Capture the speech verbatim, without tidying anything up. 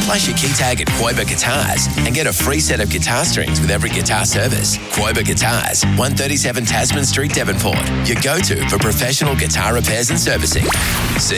Flash your key tag at Quoba Guitars and get a free set of guitar strings with every guitar service. Quoba Guitars, one thirty-seven Tasman Street, Devonport. Your go-to for professional guitar repairs and servicing. See